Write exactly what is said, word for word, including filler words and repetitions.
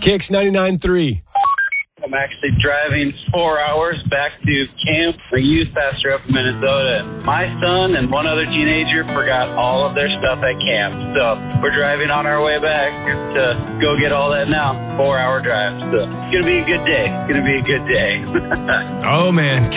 Kicks ninety-nine three. I'm actually driving four hours back to camp. I'm a youth pastor up in Minnesota. My son and one other teenager forgot all of their stuff at camp. So we're driving on our way back to go get all that now. Four hour drive. So it's going to be a good day. It's going to be a good day. Oh, man.